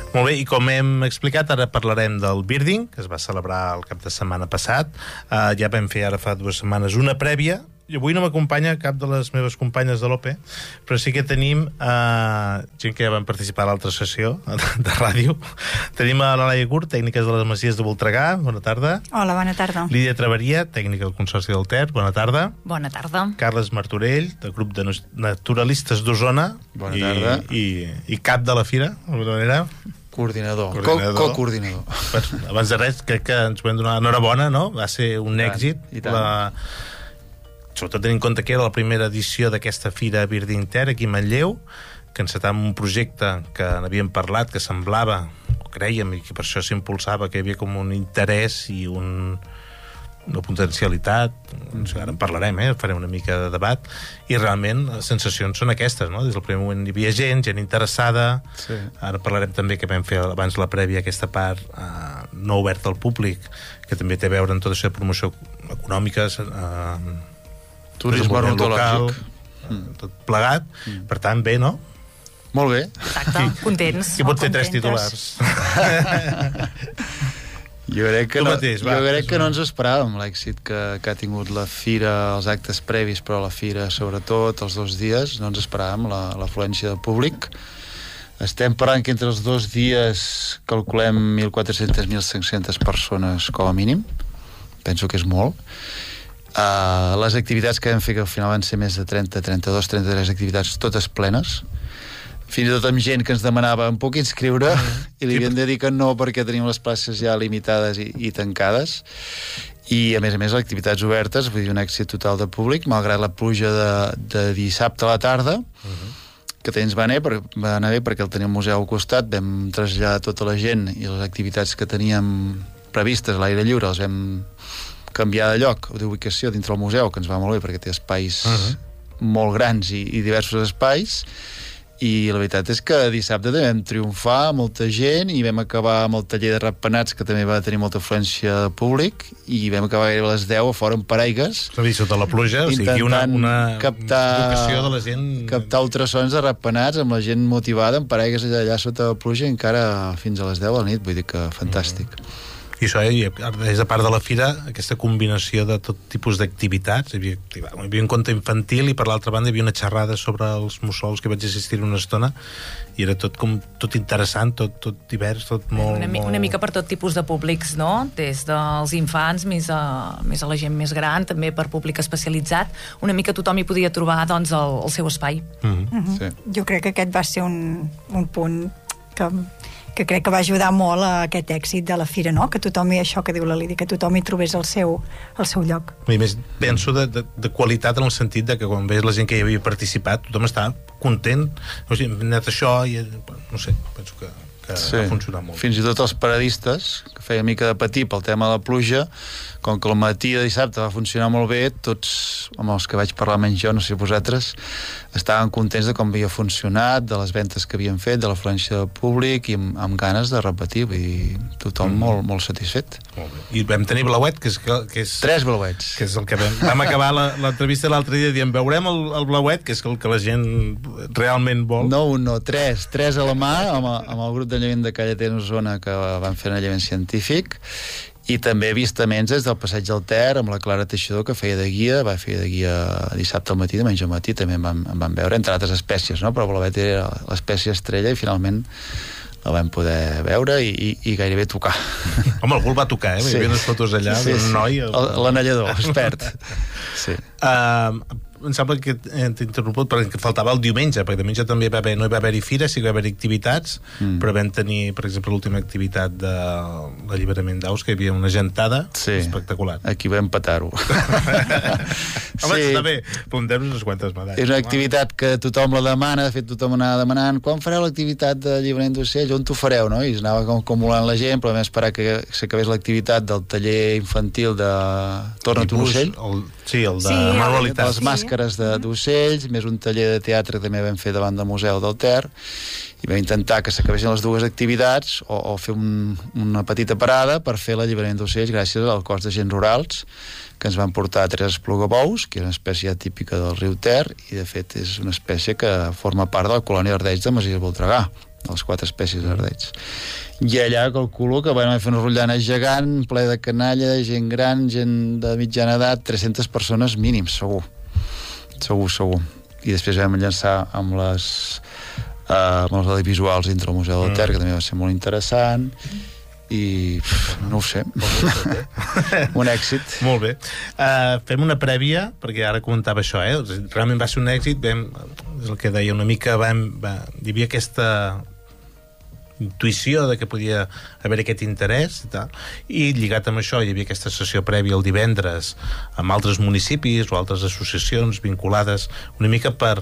Molt bé, i com hem explicat, ara parlarem del Birding, que es va celebrar el cap de setmana passat. Ja vam fer ara fa 2 setmanes una prèvia, i avui no m'acompanya cap de les meves companyes de l'OPE, però sí que tenim gent que ja van participar a l'altra sessió de ràdio. Tenim a la Laia Gurt, tècniques de les Masies de Voltregà, bona tarda. Hola, bona tarda. Lídia Traveria, tècnica del Consorci del Ter, bona tarda. Bona tarda. Carles Martorell, del grup de naturalistes d'Osona. Bona tarda. I cap de la fira, d'alguna manera. Coordinador. Co-coordinador. Abans de res, crec que ens podem donar enhorabona, no? Va ser un èxit. I tant. Sobretot tenint en compte que era la primera edició d'aquesta fira Birding Ter aquí a Manlleu, que encetàvem un projecte que n'havíem parlat, que semblava, o crèiem, i que per això s'impulsava, que hi havia com un interès i una potencialitat. Ara en parlarem, farem una mica de debat, i realment les sensacions són aquestes, no? Des del primer moment hi havia gent interessada. Sí. Ara parlarem també, que vam fer abans la prèvia, aquesta part no oberta al públic, que també té a veure amb tota aquesta promoció econòmica, turisme ornitològic, tot plegat. Per tant, bé, no? Molt bé. Exacte, contents. Qui pot fer 3 titulars? Jo crec que no ens esperàvem l'èxit que ha tingut la fira, els actes previs, però la fira sobretot, els 2 dies, no ens esperàvem l'afluència del públic. Estem parlant que entre els 2 dies calculem 1.400-1.500 persones com a mínim. Penso que és molt. Les activitats que vam fer, que al final van ser més de 32, 33 activitats, totes plenes, fins i tot amb gent que ens demanava em puc inscriure, i li havíem de dir que no perquè tenim les places ja limitades i tancades. I a més les activitats obertes, vull dir, un èxit total de públic, malgrat la pluja de dissabte a la tarda, que també ens va anar bé perquè el tenim al museu al costat. Vam traslladar tota la gent i les activitats que teníem previstes a l'aire lliure els vam canviar de lloc, d'ubicació dintre del museu, que ens va molt bé perquè té espais molt grans i diversos espais. I la veritat és que dissabte també vam triomfar, molta gent, i vam acabar amb el taller de ratpenats, que també va tenir molta afluència de públic, i vam acabar a les 10 a fora amb paraigues, sota la pluja, o sigui, una educació de la gent, captar ultrasons de ratpenats amb la gent motivada amb paraigues allà sota la pluja, encara fins a les 10 de la nit. Vull dir que fantàstic. I això, és a part de la fira, aquesta combinació de tot tipus d'activitats. Hi havia un conte infantil i per l'altra banda hi havia una xerrada sobre els mussols que vaig assistir una estona, i era tot interessant, tot divers, tot molt... Una mica per tot tipus de públics, no? Des dels infants més a la gent més gran, també per públic especialitzat. Una mica tothom hi podia trobar, doncs, el seu espai. Sí. Jo crec que aquest va ser un punt que crec que va ajudar molt a aquest èxit de la fira, no? Que tothom, això que diu la Lídia, que tothom hi trobés el seu lloc. I més, penso de qualitat, en el sentit de que quan veus la gent que hi havia participat, tothom estava content, o sigui, hem anat això, i no sé, penso que va funcionar molt. Fins i tot els paradistes, que feia mica de patir pel tema de la pluja, com que el matí de dissabte va funcionar molt bé, tots, amb els que vaig parlar menys jo, no sé vosaltres, estaven contents de com havia funcionat, de les ventes que havien fet, de l'afluència del públic, i amb ganes de repetir. Vull dir, tothom molt, molt satisfet. Molt bé. I vam tenir blauet, que és 3 blauets. Que és el que vam acabar l'entrevista l'altre dia dient, veurem el blauet, que és el que la gent realment vol. No, 3 a la mà, amb el grup d'enllevament de Callater Osona, que van fer un enllevament científic, i també avistaments des del Passeig del Ter amb la Clara Teixidor, que feia de guia, va fer de guia dissabte al matí, diumenge al matí també en van veure, entre altres espècies, no? Però el blauet era l'espècie estrella i finalment la vam poder veure i gairebé tocar. Home, algú el va tocar, Sí. Hi havia unes fotos allà d'un noi... L'anellador, expert. Sí. Em sembla que t'he interromput perquè faltava el diumenge, perquè diumenge també no hi va haver-hi fira, sí que va haver-hi activitats, però vam tenir, per exemple, l'última activitat de l'alliberament d'aus, que hi havia una gentada espectacular. Aquí vam petar-ho. Home, està bé, apuntem-nos unes quantes medalles. És una activitat que tothom la demana, de fet tothom anava demanant, quan fareu l'activitat d'alliberament d'ocells, on t'ho fareu, no? I es anava acumulant la gent, però vam esperar que s'acabés l'activitat del taller infantil de Torna't un ocell. El de manualitats. Les màscares d'ocells, més un taller de teatre que també vam fer davant del Museu del Ter, i vam intentar que s'acabessin les dues activitats o fer una petita parada per fer l'alliberament d'ocells gràcies al cos d'agents rurals que ens van portar 3 esplugabous, que és una espècie típica del riu Ter, i de fet és una espècie que forma part de la colònia d'ardeigs de Masies de Voltregà. les 4 espècies d'ardeids. I allà calculo que vam fer una rotllana gegant, ple de canalla, gent gran, gent de mitjana edat, 300 persones mínims, segur. I després vam llançar amb els audiovisuals dintre el Museu del Ter, que també va ser molt interessant, i no ho sé, un èxit. Molt bé. Fem una prèvia, perquè ara comentava això, realment va ser un èxit, és el que deia una mica, hi havia aquesta intuïció de que podia haver aquest interès i tal, i lligat amb això hi havia aquesta sessió prèvia el divendres amb altres municipis o altres associacions vinculades una mica per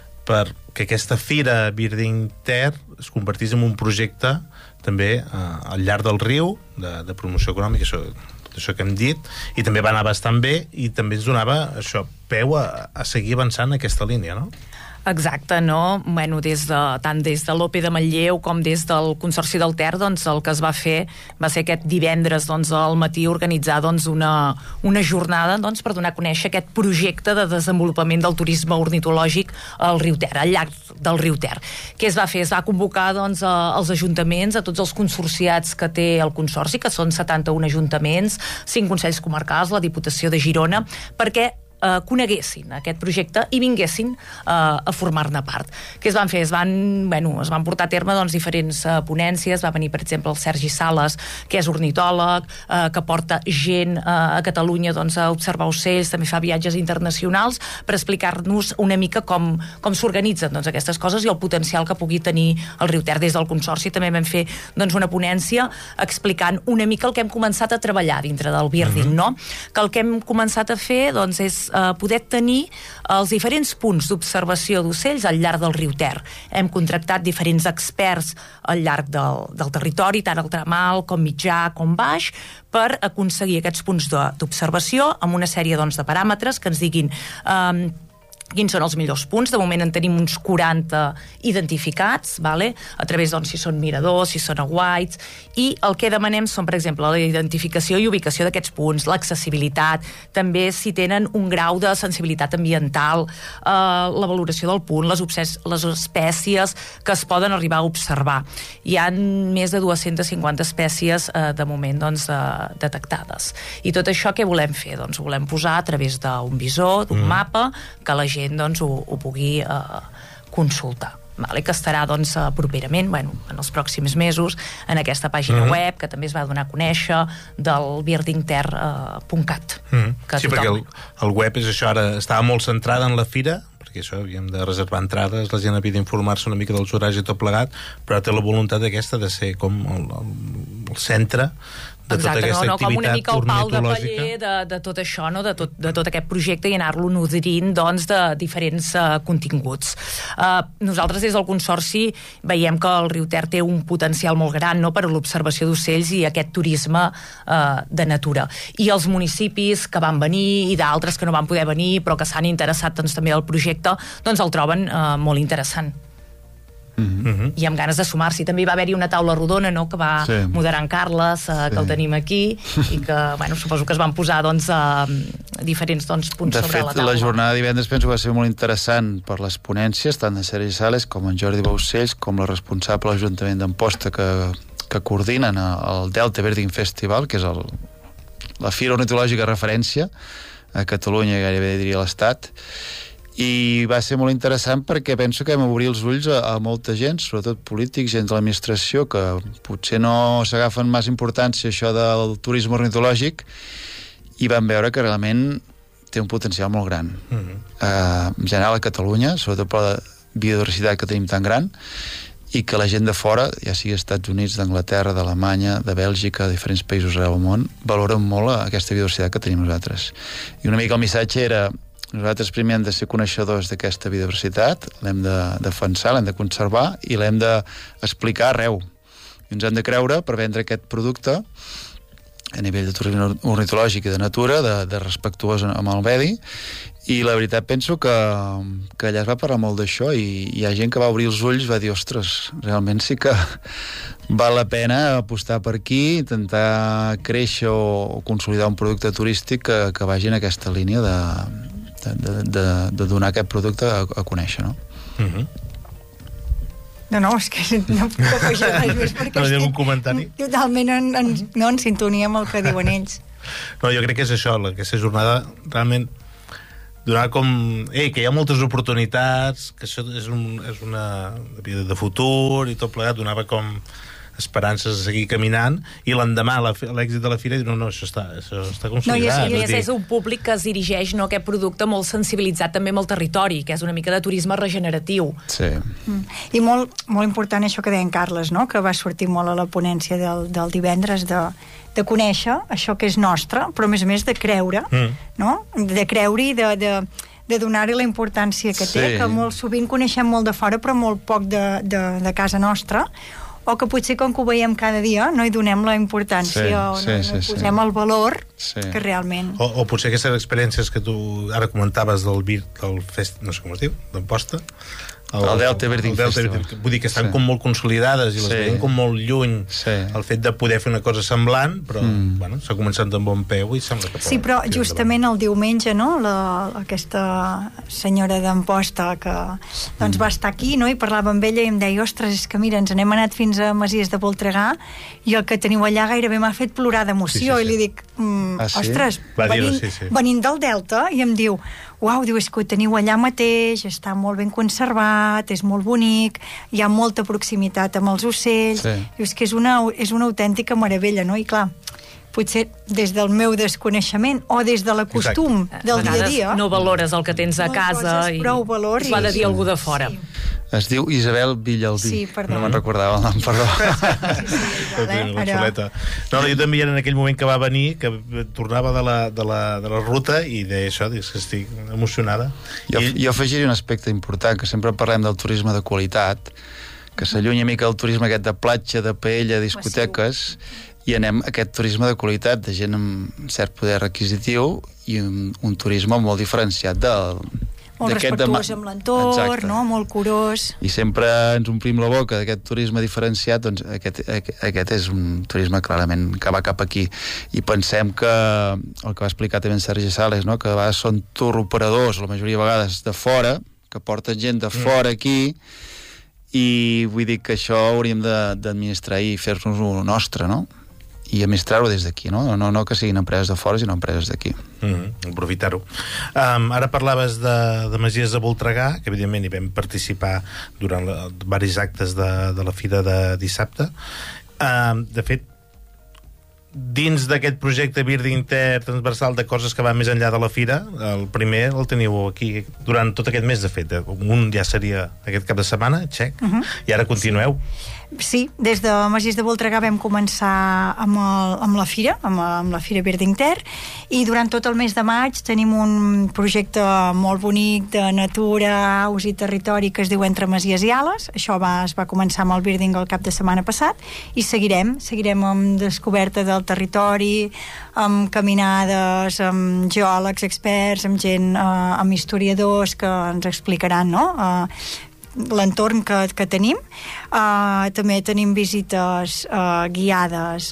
que aquesta fira Birding Ter es convertís en un projecte també al llarg del riu de promoció econòmica, això que hem dit, i també va anar bastant bé i també ens donava això peu a seguir avançant aquesta línia, no? Exacte, no? Bueno, tant des de l'OPE de Manlleu com des del Consorci del Ter, doncs el que es va fer va ser aquest divendres al matí organitzar una jornada per donar a conèixer aquest projecte de desenvolupament del turisme ornitològic al riu Ter, al llarg del riu Ter. Què es va fer? Es va convocar als ajuntaments, a tots els consorciats que té el Consorci, que són 71 ajuntaments, 5 consells comarcals, la Diputació de Girona, perquè coneguessin aquest projecte i vinguessin a formar-ne part. Què es van fer? Es van portar a terme diferents ponències. Va venir, per exemple, el Sergi Sales, que és ornitòleg, que porta gent a Catalunya a observar ocells, també fa viatges internacionals, per explicar-nos una mica com s'organitzen aquestes coses i el potencial que pugui tenir el riu Ter. Des del Consorci també vam fer una ponència explicant una mica el que hem començat a treballar dintre del Birding, no? Que el que hem començat a fer és poder tenir els diferents punts d'observació d'ocells al llarg del riu Ter. Hem contractat diferents experts al llarg del territori, tant al tram alt com mitjà com baix, per aconseguir aquests punts d'observació amb una sèrie de paràmetres que ens diguin quins són els millors punts. De moment en tenim uns 40 identificats, a través si són miradors, si són aguaits, i el que demanem són, per exemple, la identificació i ubicació d'aquests punts, l'accessibilitat, també si tenen un grau de sensibilitat ambiental, la valoració del punt, les espècies que es poden arribar a observar. Hi ha més de 250 espècies de moment detectades. I tot això què volem fer? Ho volem posar a través d'un visor, d'un mapa, que la gent ho pugui consultar. Que estarà properament, en els pròxims mesos, en aquesta pàgina web, que també es va donar a conèixer, del birdingter.cat. Sí, perquè el web és això, ara estava molt centrada en la fira, perquè això havíem de reservar entrades, la gent havia d'informar-se una mica dels horaris i tot plegat, però té la voluntat aquesta de ser com el centre de tota aquesta activitat com una mica el pal de ornitològica. paller de tot això, de tot aquest projecte, i anar-lo nodrint de diferents continguts. Nosaltres des del Consorci veiem que el riu Ter té un potencial molt gran per a l'observació d'ocells i aquest turisme de natura. I els municipis que van venir i d'altres que no van poder venir però que s'han interessat també al projecte, el troben molt interessant. I amb ganes de sumar-s'hi. També va haver-hi una taula rodona que va moderar en Carles, que el tenim aquí, i que suposo que es van posar diferents punts sobre la taula. De fet, la jornada de divendres penso que va ser molt interessant per les ponències, tant de Sergi Sales com en Jordi Baucells, com la responsable de l'Ajuntament d'Amposta que coordinen el Delta Birding Festival, que és la fira ornitològica referència a Catalunya i gairebé diria l'Estat. I va ser molt interessant perquè penso que vam obrir els ulls a molta gent, sobretot polítics, gent de l'administració, que potser no s'agafen més importància això del turisme ornitològic, i van veure que realment té un potencial molt gran. En general a Catalunya, sobretot per la biodiversitat que tenim tan gran, i que la gent de fora, ja sigui als Estats Units, d'Anglaterra, d'Alemanya, de Bèlgica, de diferents països arreu del món, valoren molt aquesta biodiversitat que tenim nosaltres. I una mica el missatge era: nosaltres primer hem de ser coneixedors d'aquesta biodiversitat, l'hem de defensar, l'hem de conservar i l'hem d'explicar arreu. I ens hem de creure per vendre aquest producte a nivell de turisme ornitològic i de natura, de respectuós amb el medi, i la veritat penso que allà es va parlar molt d'això i hi ha gent que va obrir els ulls i va dir: ostres, realment sí que val la pena apostar per aquí, intentar créixer o consolidar un producte turístic que vagi en aquesta línia de donar aquest producte a conèixer, no? No, és que no puc afegir res més perquè algun comentari? Totalment en sintonia amb el que diuen ells. No, jo crec que és això, aquesta jornada realment donar com... que hi ha moltes oportunitats, que això és una vida de futur i tot plegat, donava com esperances de seguir caminant, i l'endemà l'èxit de la fira diu, no, això està consolidat. I és un públic que es dirigeix a aquest producte molt sensibilitzat també amb el territori, que és una mica de turisme regeneratiu. Sí. I molt important això que deia en Carles, no? Que va sortir molt a la ponència del divendres, de conèixer això que és nostre, però a més de creure, no? De creure-hi, de donar-hi la importància que té, que molt sovint coneixem molt de fora, però molt poc de casa nostra, o que potser com que ho veiem cada dia no hi donem la importància o no posem el valor que realment... O potser aquestes experiències que tu ara comentaves del fest, no sé com es diu, d'Amposta, el Delta Birding Festival. Vull dir que estan com molt consolidades i les veiem com molt lluny el fet de poder fer una cosa semblant, però bueno, s'ha començat amb bon peu i sembla que... Sí, però justament el diumenge, no?, aquesta senyora d'Amposta que doncs va estar aquí, no?, i parlava amb ella i em deia, ostres, és que mira, ens n'hem anat fins a Masies de Voltregà i el que teniu allà gairebé m'ha fet plorar d'emoció, i li dic, ostres, venint del Delta, i em diu, uau, diu, és que ho teniu allà mateix, està molt ben conservat, és molt bonic, hi ha molta proximitat amb els ocells, diu, és que és una autèntica meravella, no? I clar, potser des del meu desconeixement o des de l'acostum del dia a dia... No valores el que tens a casa i prou valor ho ha de dir algú de fora. Es diu Isabel Villalbí. Sí, perdó. No me'n recordava el nom, perdó. No, jo també en aquell moment que va venir, que tornava de la ruta i deia això, que estic emocionada. Jo afegiria un aspecte important, que sempre parlem del turisme de qualitat, que s'allunya una mica del turisme aquest de platja, de paella, discoteques, i anem a aquest turisme de qualitat, de gent amb cert poder adquisitiu i un turisme molt diferenciat molt respectuós amb l'entorn, no? Molt curós. I sempre ens omplim la boca d'aquest turisme diferenciat, doncs aquest és un turisme clarament que va cap aquí. I pensem que, el que va explicar també en Sergi Sales, no?, que a vegades són tour operadors, la majoria de vegades de fora, que porten gent de fora aquí, i vull dir que això hauríem d'administrar i fer-nos-ho nostre, no?, i administrar-ho des d'aquí, no que siguin empreses de fora, sinó empreses d'aquí. Aprofitar-ho. Ara parlaves de Masies de Voltregà, que evidentment hi vam participar durant diversos actes de la fira de dissabte. De fet, dins d'aquest projecte Birding transversal de coses que van més enllà de la fira, el primer el teniu aquí durant tot aquest mes, de fet. Un ja seria aquest cap de setmana, check, i ara continueu. Sí, des de Masies de Voltregà vam començar amb la fira, amb la fira Birding Ter, i durant tot el mes de maig tenim un projecte molt bonic de natura, aus i territori que es diu Entre Masies i Ales. Això es va començar amb el Birding el cap de setmana passat, i seguirem amb descoberta del territori, amb caminades, amb geòlegs experts, amb gent, amb historiadors que ens explicaran, no?, l'entorn que tenim. També tenim visites guiades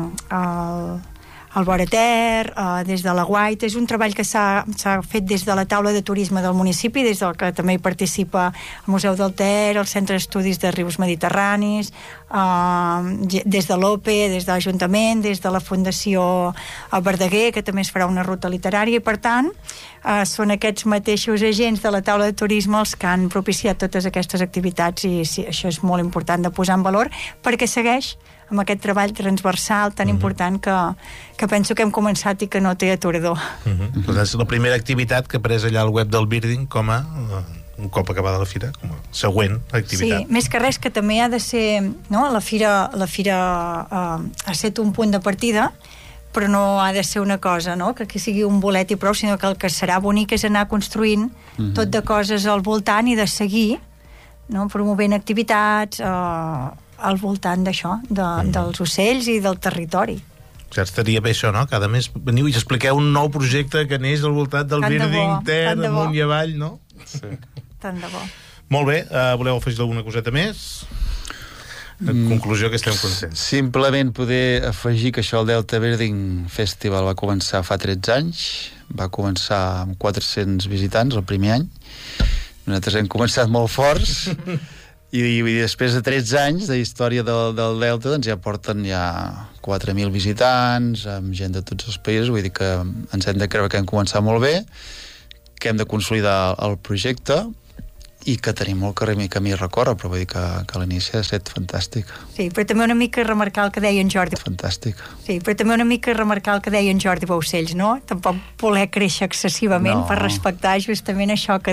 al vora Ter, des de la Guaita. És un treball que s'ha fet des de la taula de turisme del municipi, des del que també hi participa el Museu del Ter, el Centre d'Estudis de Rius Mediterranis, des de l'OPE, des de l'Ajuntament, des de la Fundació Verdaguer, que també es farà una ruta literària, i per tant són aquests mateixos agents de la taula de turisme els que han propiciat totes aquestes activitats, i sí, això és molt important de posar en valor, perquè segueix amb aquest treball transversal tan important que penso que hem començat i que no té aturador. És la primera activitat que ha pres allà al web del Birding com a, un cop acabada la fira, com a següent activitat. Sí, més que res que també ha de ser, no? La fira ha set un punt de partida, però no ha de ser una cosa, no?, que sigui un bolet i prou, sinó que el que serà bonic és anar construint tot de coses al voltant i de seguir, no?, promovent activitats al voltant d'això, dels ocells i del territori. Ja estaria bé això, no? Cada mes veniu i expliqueu un nou projecte que neix al voltant del Birding Ter, amunt i avall, no? Sí. Tant de bo. Molt bé, voleu afegir alguna coseta més? En conclusió, que estem contents. Simplement poder afegir que això, el Delta Birding Festival, va començar fa 13 anys, va començar amb 400 visitants el primer any. Nosaltres hem començat molt forts, I després de 13 anys de història del Delta, doncs ja porten 4.000 visitants, amb gent de tots els països, vull dir que ens hem de creure que hem començat molt bé, que hem de consolidar el projecte i que tenim molt camí a recórrer, però vull dir que l'inici ha estat fantàstic. Sí, però també una mica remarcar el que deia en Jordi. Fantàstic. Sí, però també una mica remarcar el que deia en Jordi Baucells, no? Tampoc voler créixer excessivament per respectar justament això que